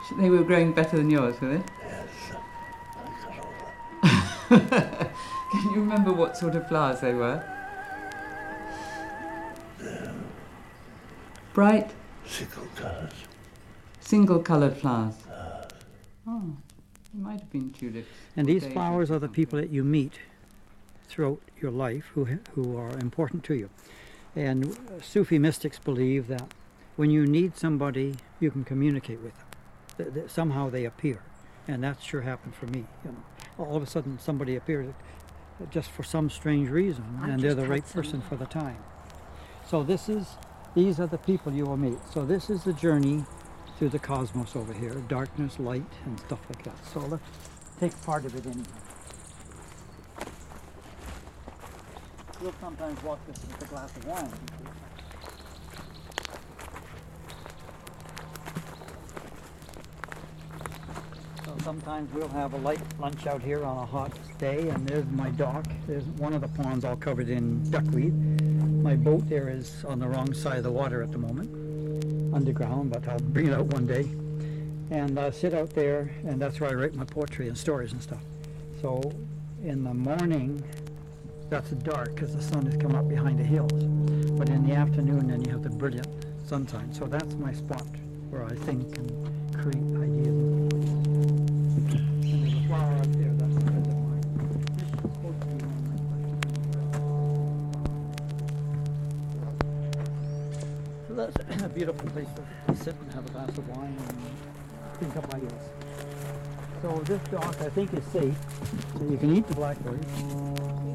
They were growing better than yours, were they? Yes. I got all that. Can you remember what sort of flowers they were? Bright, Single colours. single-coloured flowers. Oh, it might have been tulips. And these daisies flowers or are the something. people that you meet throughout your life who are important to you. And Sufi mystics believe that when you need somebody, you can communicate with them. Somehow they appear. And that sure happened for me. You know, all of a sudden somebody appeared just for some strange reason, and they're the right person for the time. So these are the people you will meet. So this is the journey through the cosmos over here, darkness, light, and stuff like that. So let's take part of it anyway. We'll sometimes walk this with a glass of wine. So sometimes we'll have a light lunch out here on a hot day, and there's my dock. There's one of the ponds all covered in duckweed. My boat there is on the wrong side of the water at the moment, underground, but I'll bring it out one day. And I sit out there, and that's where I write my poetry and stories and stuff. So in the morning, that's dark because the sun has come up behind the hills. But in the afternoon, then you have the brilliant sunshine. So that's my spot where I think and create ideas. And there's a flower up there, that's a friend of mine. This is supposed to be one of my collections. So that's a beautiful place to sit and have a glass of wine and think up ideas. So this dock I think is safe, so you can eat the blackberries.